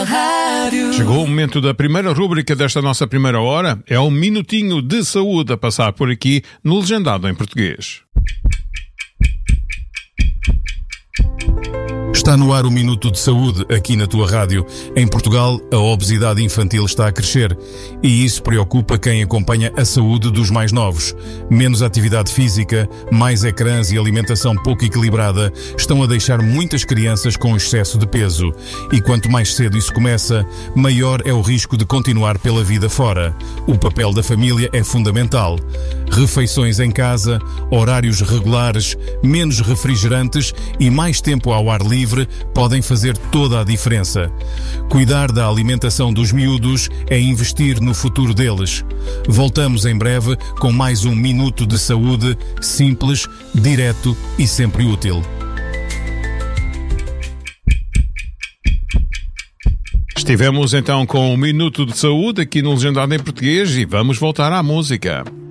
rádio. Chegou o momento da primeira rúbrica desta nossa primeira hora. É um minutinho de saúde a passar por aqui no Legendado em Português. Está no ar o Minuto de Saúde, aqui na tua rádio. Em Portugal, a obesidade infantil está a crescer e isso preocupa quem acompanha a saúde dos mais novos. Menos atividade física, mais ecrãs e alimentação pouco equilibrada estão a deixar muitas crianças com excesso de peso. E quanto mais cedo isso começa, maior é o risco de continuar pela vida fora. O papel da família é fundamental. Refeições em casa, horários regulares, menos refrigerantes e mais tempo ao ar livre podem fazer toda a diferença. Cuidar da alimentação dos miúdos é investir no futuro deles. Voltamos em breve com mais um Minuto de Saúde, simples, direto e sempre útil. Estivemos então com o Minuto de Saúde aqui no Legendado em Português e vamos voltar à música.